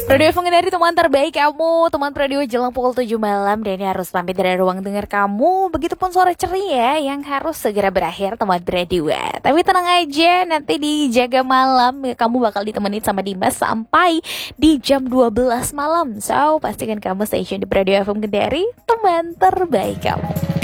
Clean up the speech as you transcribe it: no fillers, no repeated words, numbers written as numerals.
Radio FM dari teman terbaik kamu, teman radio jelang pukul 7 malam. Dan ini harus pamit dari ruang dengar kamu. Begitupun sore ceria yang harus segera berakhir teman radio. Tapi tenang aja, nanti di Jaga Malam kamu bakal ditemenin sama Dimas sampai di jam 12 malam. So, pastikan kamu stay tune di Radio FM Kendari, teman terbaik kamu.